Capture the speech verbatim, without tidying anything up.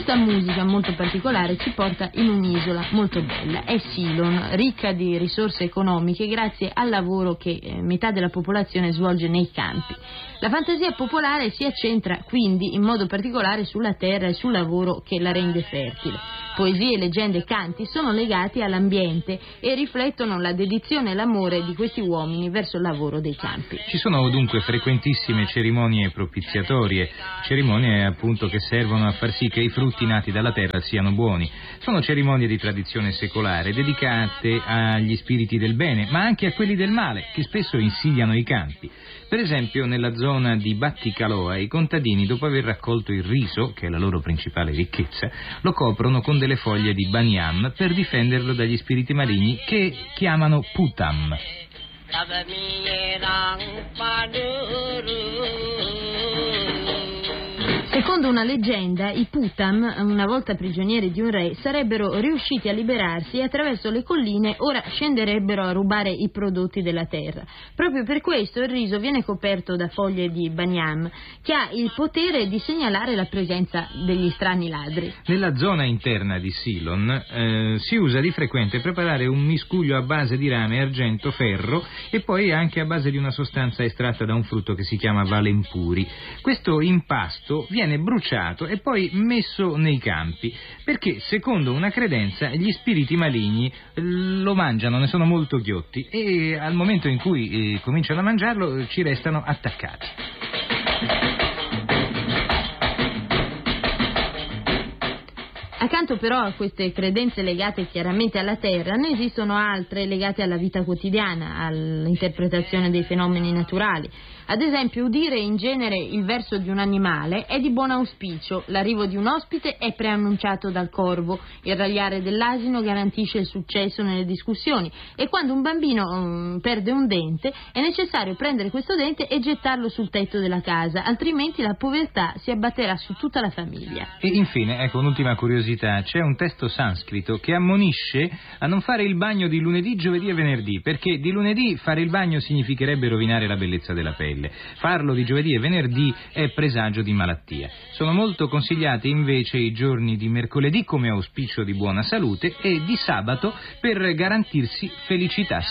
Questa musica molto particolare ci porta in un'isola molto bella, è Ceylon, ricca di risorse economiche grazie al lavoro che eh, metà della popolazione svolge nei campi. La fantasia popolare si accentra quindi in modo particolare sulla terra e sul lavoro che la rende fertile. Poesie, leggende e canti sono legati all'ambiente e riflettono la dedizione e l'amore di questi uomini verso il lavoro dei campi. Ci sono dunque frequentissime cerimonie propiziatorie, cerimonie appunto che servono a far sì che i frutti nati dalla terra siano buoni. Sono cerimonie di tradizione secolare dedicate agli spiriti del bene, ma anche a quelli del male, che spesso insidiano i campi. Per esempio, nella zona di Batticaloa i contadini, dopo aver raccolto il riso, che è la loro principale ricchezza, lo coprono con delle foglie di baniam per difenderlo dagli spiriti maligni che chiamano putam. Secondo una leggenda, i Putam, una volta prigionieri di un re, sarebbero riusciti a liberarsi e attraverso le colline ora scenderebbero a rubare i prodotti della terra. Proprio per questo il riso viene coperto da foglie di baniam, che ha il potere di segnalare la presenza degli strani ladri. Nella zona interna di Ceylon eh, si usa di frequente preparare un miscuglio a base di rame, argento, ferro e poi anche a base di una sostanza estratta da un frutto che si chiama valempuri. Questo impasto viene viene bruciato e poi messo nei campi, perché secondo una credenza gli spiriti maligni lo mangiano, ne sono molto ghiotti e al momento in cui eh, cominciano a mangiarlo ci restano attaccati. Accanto però a queste credenze legate chiaramente alla terra, ne esistono altre legate alla vita quotidiana, all'interpretazione dei fenomeni naturali. Ad esempio, udire in genere il verso di un animale è di buon auspicio, l'arrivo di un ospite è preannunciato dal corvo, il ragliare dell'asino garantisce il successo nelle discussioni e quando un bambino um, perde un dente è necessario prendere questo dente e gettarlo sul tetto della casa, altrimenti la povertà si abbatterà su tutta la famiglia. E infine, ecco un'ultima curiosità, c'è un testo sanscrito che ammonisce a non fare il bagno di lunedì, giovedì e venerdì, perché di lunedì fare il bagno significherebbe rovinare la bellezza della pelle. Farlo di giovedì e venerdì è presagio di malattia. Sono molto consigliati invece i giorni di mercoledì come auspicio di buona salute e di sabato per garantirsi felicità